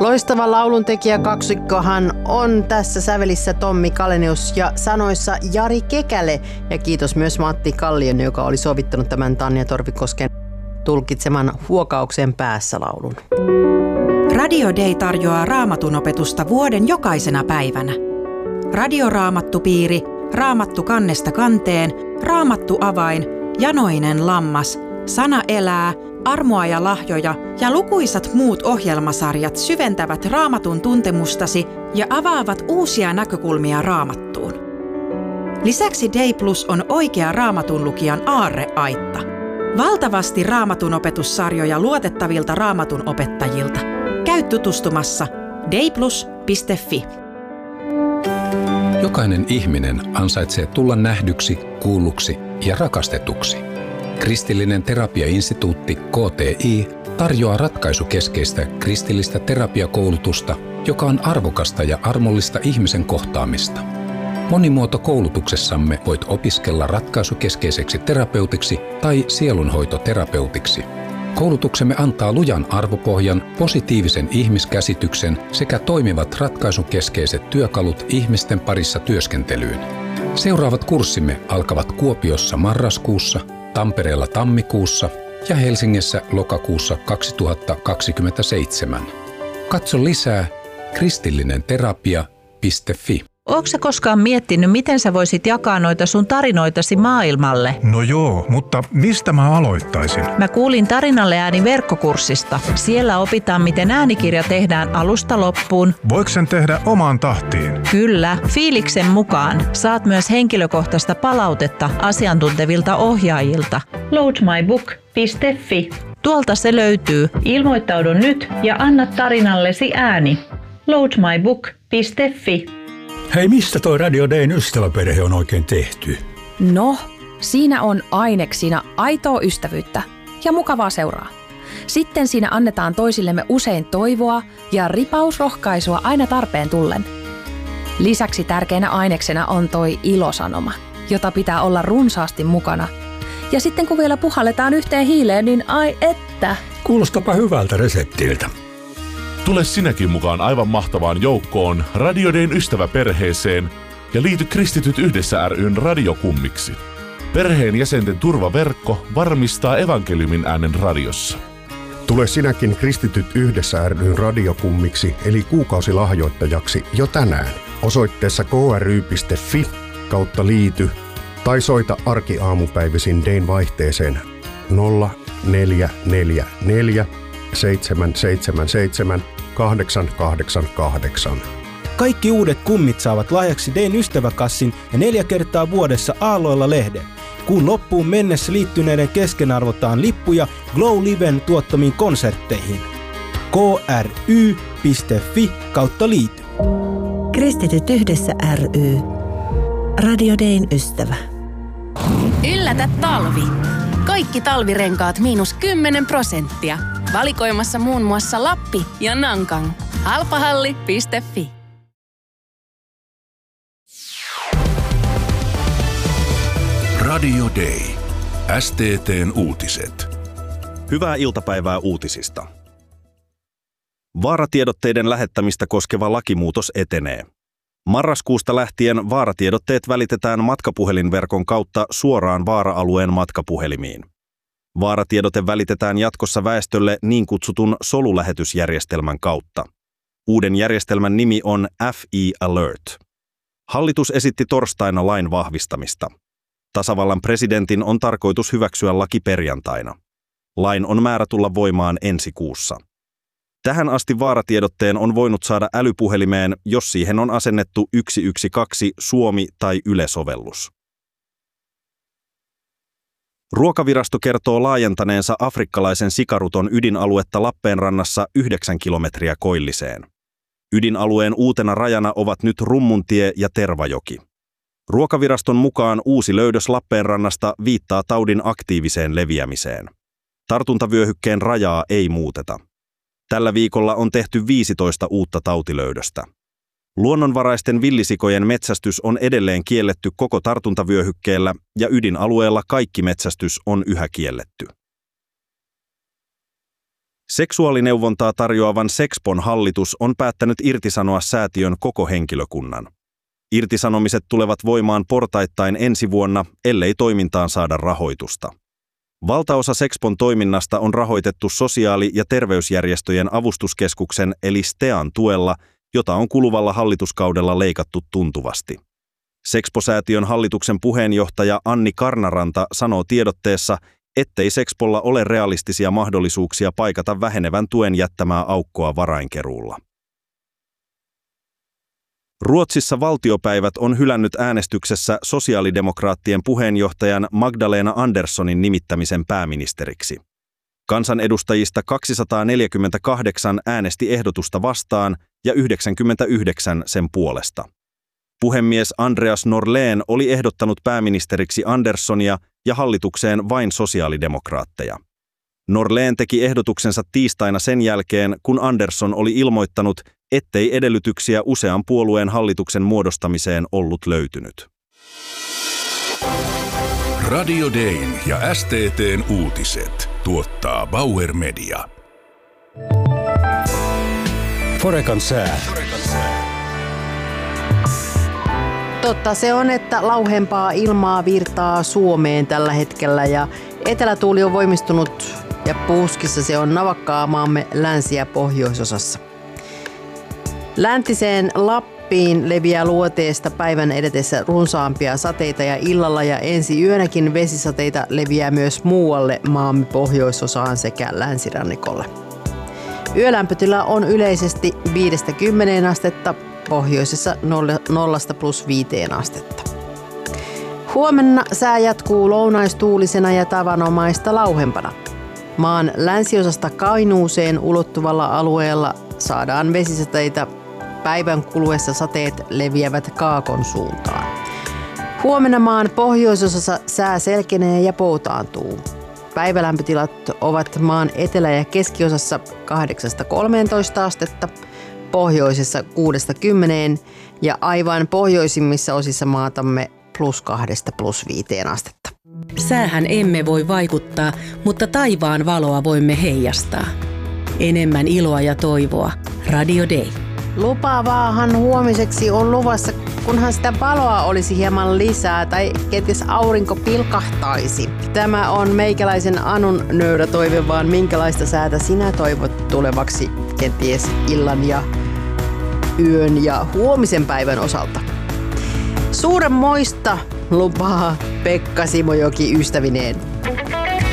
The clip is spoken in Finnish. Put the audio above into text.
Loistava lauluntekijä kaksikkohan on tässä sävelissä Tommi Kalenius ja sanoissa Jari Kekäle. Ja kiitos myös Matti Kallion, joka oli sovittanut tämän Tanja Torvikosken tulkitseman Huokauksen päässä laulun. Radio Day tarjoaa Raamatun opetusta vuoden jokaisena päivänä. Radioraamattupiiri, Raamattu kannesta kanteen, Raamattu avain, Janoinen lammas, Sana elää, Armoa ja lahjoja ja lukuisat muut ohjelmasarjat syventävät Raamatun tuntemustasi ja avaavat uusia näkökulmia Raamattuun. Lisäksi Day Plus on oikea Raamatun lukijan aarreaitta. Valtavasti Raamatun opetussarjoja luotettavilta Raamatun opettajilta. Käy tutustumassa dayplus.fi. Jokainen ihminen ansaitsee tulla nähdyksi, kuulluksi ja rakastetuksi. Kristillinen terapiainstituutti KTI tarjoaa ratkaisukeskeistä kristillistä terapiakoulutusta, joka on arvokasta ja armollista ihmisen kohtaamista. Monimuotokoulutuksessamme voit opiskella ratkaisukeskeiseksi terapeutiksi tai sielunhoitoterapeutiksi. Koulutuksemme antaa lujan arvopohjan, positiivisen ihmiskäsityksen sekä toimivat ratkaisukeskeiset työkalut ihmisten parissa työskentelyyn. Seuraavat kurssimme alkavat Kuopiossa marraskuussa, Tampereella tammikuussa ja Helsingissä lokakuussa 2027. Katso lisää kristillinenterapia.fi. Ootko sä koskaan miettinyt, miten sä voisit jakaa noita sun tarinoitasi maailmalle? No joo, mutta mistä mä aloittaisin? Mä kuulin Tarinalle ääni verkkokurssista. Siellä opitaan, miten äänikirja tehdään alusta loppuun. Voiko sen tehdä omaan tahtiin? Kyllä, fiiliksen mukaan. Saat myös henkilökohtaista palautetta asiantuntevilta ohjaajilta. loadmybook.fi. Tuolta se löytyy. Ilmoittaudu nyt ja anna tarinallesi ääni. loadmybook.fi. Hei, mistä toi Radio Dayn ystäväperhe on oikein tehty? No, siinä on aineksina aitoa ystävyyttä ja mukavaa seuraa. Sitten siinä annetaan toisillemme usein toivoa ja ripausrohkaisua aina tarpeen tullen. Lisäksi tärkeänä aineksena on toi ilosanoma, jota pitää olla runsaasti mukana. Ja sitten kun vielä puhalletaan yhteen hiileen, niin ai että! Kuulostapa hyvältä reseptiltä. Tule sinäkin mukaan aivan mahtavaan joukkoon Radio Dayn ystäväperheeseen ja liity Kristityt yhdessä ry:n radiokummiksi. Perheen jäsenten turvaverkko varmistaa evankeliumin äänen radiossa. Tule sinäkin Kristityt yhdessä ry:n radiokummiksi eli kuukausilahjoittajaksi jo tänään osoitteessa kry.fi/liity tai soita arkiaamupäivisin Dayn vaihteeseen 0444 777 888. Kaikki uudet kummit saavat lahjaksi Dayn ystäväkassin ja 4 kertaa vuodessa Aalloilla-lehden. Kuun loppuun mennessä liittyneiden kesken arvotaan lippuja Glow Liven tuottamiin konsertteihin. kry.fi/liity. Kristityt yhdessä ry. Radio Dayn ystävä. Yllätä talvi. Kaikki talvirenkaat -10%. Valikoimassa muun muassa Lappi ja Nankang. Halpahalli.fi. Radio Day. STT:n uutiset. Hyvää iltapäivää uutisista. Vaaratiedotteiden lähettämistä koskeva lakimuutos etenee. Marraskuusta lähtien vaaratiedotteet välitetään matkapuhelinverkon kautta suoraan vaara-alueen matkapuhelimiin. Vaaratiedote välitetään jatkossa väestölle niin kutsutun solulähetysjärjestelmän kautta. Uuden järjestelmän nimi on FE Alert. Hallitus esitti torstaina lain vahvistamista. Tasavallan presidentin on tarkoitus hyväksyä laki perjantaina. Lain on määrä tulla voimaan ensi kuussa. Tähän asti vaaratiedotteen on voinut saada älypuhelimeen, jos siihen on asennettu 112 Suomi- tai Yle-sovellus. Ruokavirasto kertoo laajentaneensa afrikkalaisen sikaruton ydinaluetta Lappeenrannassa 9 kilometriä koilliseen. Ydinalueen uutena rajana ovat nyt Rummuntie ja Tervajoki. Ruokaviraston mukaan uusi löydös Lappeenrannasta viittaa taudin aktiiviseen leviämiseen. Tartuntavyöhykkeen rajaa ei muuteta. Tällä viikolla on tehty 15 uutta tautilöydöstä. Luonnonvaraisten villisikojen metsästys on edelleen kielletty koko tartuntavyöhykkeellä ja ydinalueella kaikki metsästys on yhä kielletty. Seksuaalineuvontaa tarjoavan Sexpon hallitus on päättänyt irtisanoa säätiön koko henkilökunnan. Irtisanomiset tulevat voimaan portaittain ensi vuonna, ellei toimintaan saada rahoitusta. Valtaosa Sexpon toiminnasta on rahoitettu sosiaali- ja terveysjärjestöjen avustuskeskuksen eli STEAn tuella, jota on kuluvalla hallituskaudella leikattu tuntuvasti. Sexpo-säätiön hallituksen puheenjohtaja Anni Karnaranta sanoo tiedotteessa, ettei Sexpolla ole realistisia mahdollisuuksia paikata vähenevän tuen jättämää aukkoa varainkeruulla. Ruotsissa valtiopäivät on hylännyt äänestyksessä sosiaalidemokraattien puheenjohtajan Magdalena Anderssonin nimittämisen pääministeriksi. Kansanedustajista 248 äänesti ehdotusta vastaan ja 99 sen puolesta. Puhemies Andreas Norlén oli ehdottanut pääministeriksi Anderssonia ja hallitukseen vain sosiaalidemokraatteja. Norlén teki ehdotuksensa tiistaina sen jälkeen, kun Andersson oli ilmoittanut, ettei edellytyksiä usean puolueen hallituksen muodostamiseen ollut löytynyt. Radio Dayn ja STT:n uutiset tuottaa Bauer Media. Forekan sää. Totta se on, että lauhempaa ilmaa virtaa Suomeen tällä hetkellä ja etelätuuli on voimistunut ja puskissa se on navakkaa maamme länsi- ja pohjoisosassa. Läntiseen Lappiin leviää luoteesta päivän edetessä runsaampia sateita ja illalla ja ensi yönäkin vesisateita leviää myös muualle maamme pohjoisosaan sekä länsirannikolle. Yölämpötila on yleisesti 5–10 astetta, pohjoisessa 0–5 astetta. Huomenna sää jatkuu lounaistuulisena ja tavanomaista lauhempana. Maan länsiosasta Kainuuseen ulottuvalla alueella saadaan vesisateita. Päivän kuluessa sateet leviävät kaakon suuntaan. Huomenna maan pohjoisosassa sää selkenee ja poutaantuu. Päivälämpötilat ovat maan etelä- ja keskiosassa 8–13 astetta, pohjoisessa 6–10 ja aivan pohjoisimmissa osissa maatamme +2–+5 astetta. Säähän emme voi vaikuttaa, mutta taivaan valoa voimme heijastaa. Enemmän iloa ja toivoa. Radio Day. Lupaavaahan huomiseksi on luvassa, kunhan sitä valoa olisi hieman lisää tai kenties aurinko pilkahtaisi. Tämä on meikäläisen Anun nöyrä toive, vaan minkälaista säätä sinä toivot tulevaksi kenties illan ja yön ja huomisen päivän osalta. Suuren moista lupaa Pekka Simojoki ystävineen.